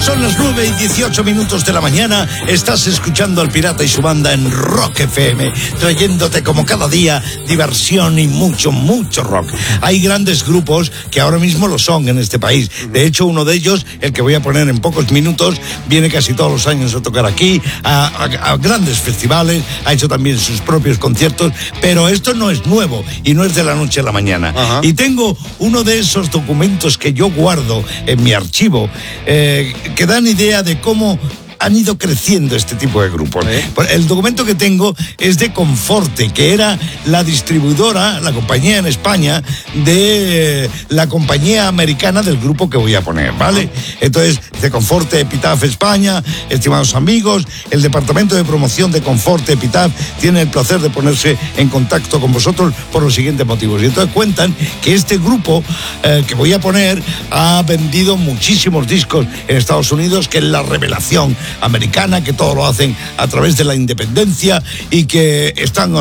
Son las 9:18 de la mañana. Estás escuchando al Pirata y su banda en Rock FM, trayéndote como cada día diversión y mucho rock. Hay grandes grupos que ahora mismo lo son en este país. De hecho, uno de ellos, el que voy a poner en pocos minutos, viene casi todos los años a tocar aquí, a grandes festivales, ha hecho también sus propios conciertos, pero esto no es nuevo y no es de la noche a la mañana. Ajá. Y tengo uno de esos documentos que yo guardo en mi archivo, que dan idea de cómo han ido creciendo este tipo de grupos. El documento que tengo es de Conforte, que era la distribuidora, la compañía en España de la compañía americana del grupo que voy a poner, ¿vale? Entonces, de Conforte Epitaph España, estimados amigos, el departamento de promoción de Conforte Epitaph tiene el placer de ponerse en contacto con vosotros por los siguientes motivos. Y entonces cuentan que este grupo que voy a poner ha vendido muchísimos discos en Estados Unidos, que es la revelación americana, que todo lo hacen a través de la independencia y que están